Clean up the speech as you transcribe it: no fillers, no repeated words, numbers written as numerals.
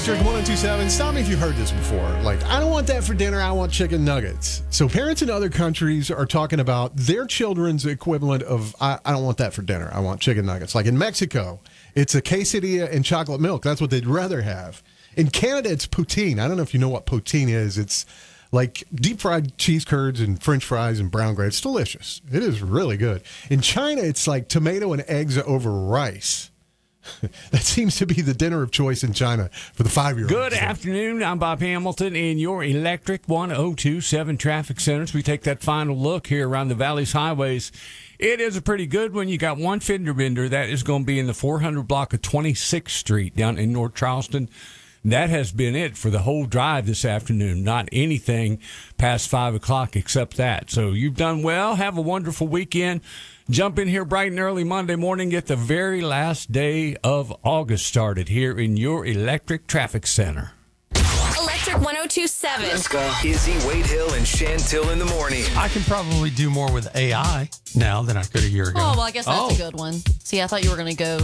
Electric 1027. Stop me if you've heard this before. Like, I don't want that for dinner. I want chicken nuggets. So parents in other countries are talking about their children's equivalent of, I don't want that for dinner. I want chicken nuggets. Like in Mexico, it's a quesadilla and chocolate milk. That's what they'd rather have. In Canada, it's poutine. I don't know if you know what poutine is. It's like deep fried cheese curds and French fries and brown gravy. It's delicious. It is really good. In China, it's like tomato and eggs over rice. That seems to be the dinner of choice in China for the 5-year-olds. Good afternoon. I'm Bob Hamilton in your Electric 1027 Traffic Centers. We take that final look here around the Valley's highways. It is a pretty good one. You got one fender bender that is going to be in the 400 block of 26th Street down in North Charleston. That has been it for the whole drive this afternoon. Not anything past 5 o'clock except that. So you've done well. Have a wonderful weekend. Jump in here bright and early Monday morning. Get the very last day of August started here in your Electric Traffic Center. Electric 1027. Let's go. Izzy, Wade Hill, and Chantil in the morning. I can probably do more with AI now than I could a year ago. Oh, well, I guess that's a good one. See, I thought you were going to go